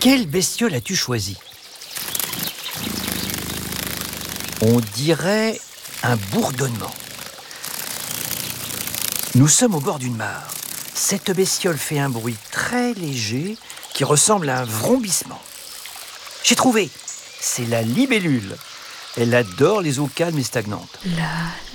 Quelle bestiole as-tu choisi? On dirait un bourdonnement. Nous sommes au bord d'une mare. Cette bestiole fait un bruit très léger qui ressemble à un vrombissement. J'ai trouvé, c'est la libellule. Elle adore les eaux calmes et stagnantes. La